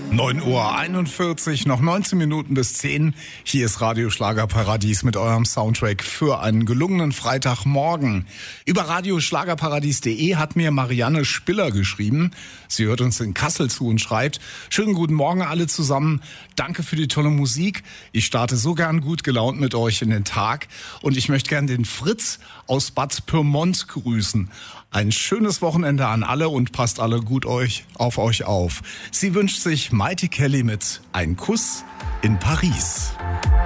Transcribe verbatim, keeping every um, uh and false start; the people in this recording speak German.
neun Uhr einundvierzig, noch neunzehn Minuten bis zehn. Hier ist Radio Schlagerparadies mit eurem Soundtrack für einen gelungenen Freitagmorgen. Über radioschlagerparadies punkt de hat mir Marianne Spiller geschrieben. Sie hört uns in Kassel zu und schreibt: Schönen guten Morgen alle zusammen. Danke für die tolle Musik. Ich starte so gern gut gelaunt mit euch in den Tag. Und ich möchte gern den Fritz aus Bad Pyrmont grüßen. Ein schönes Wochenende an alle und passt alle gut euch auf euch auf. Sie wünscht sich Mighty Kelly mit Ein Kuss in Paris.